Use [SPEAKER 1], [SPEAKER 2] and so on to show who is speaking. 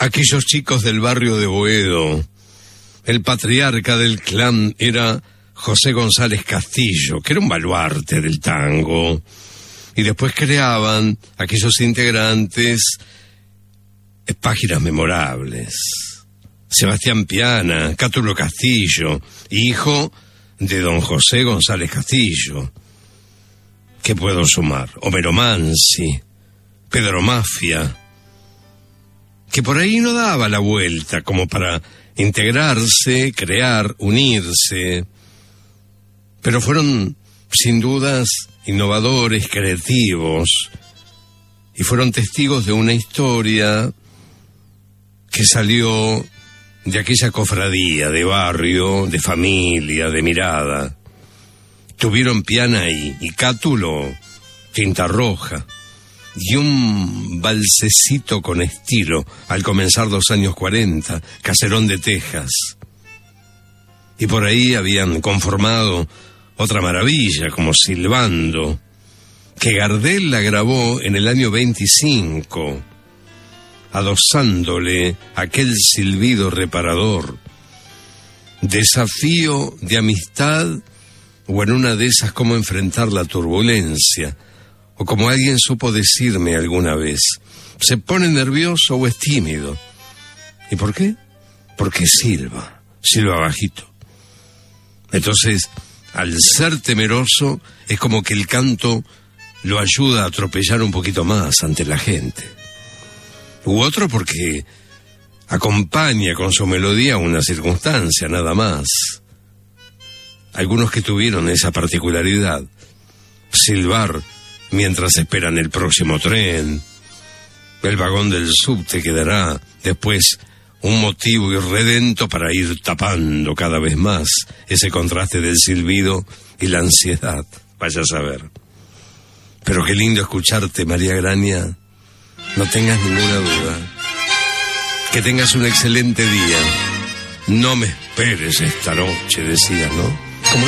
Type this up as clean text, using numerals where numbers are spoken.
[SPEAKER 1] aquellos chicos del barrio de Boedo. El patriarca del clan era José González Castillo, que era un baluarte del tango. Y después creaban aquellos integrantes páginas memorables. Sebastián Piana, Cátulo Castillo, hijo de don José González Castillo. ¿Qué puedo sumar? Homero Mansi, Pedro Mafia, que por ahí no daba la vuelta como para integrarse, crear, unirse, pero fueron sin dudas innovadores, creativos, y fueron testigos de una historia que salió de aquella cofradía, de barrio, de familia, de mirada. Tuvieron Piana y Cátulo, tinta roja, y un valsecito con estilo al comenzar los años 40, Caserón de Texas. Y por ahí habían conformado otra maravilla, como Silbando, que Gardel la grabó en el año 25, adosándole aquel silbido reparador. Desafío de amistad, o en una de esas cómo enfrentar la turbulencia, o como alguien supo decirme alguna vez, se pone nervioso o es tímido. ¿Y por qué? Porque silba bajito. Entonces, al ser temeroso, es como que el canto lo ayuda a atropellar un poquito más ante la gente. U otro porque acompaña con su melodía una circunstancia, nada más. Algunos que tuvieron esa particularidad, silbar mientras esperan el próximo tren, el vagón del subte que dará después un motivo irredento para ir tapando cada vez más ese contraste del silbido y la ansiedad, vaya a saber. Pero qué lindo escucharte, María Graña. No tengas ninguna duda. Que tengas un excelente día. No me esperes esta noche, decías, ¿no?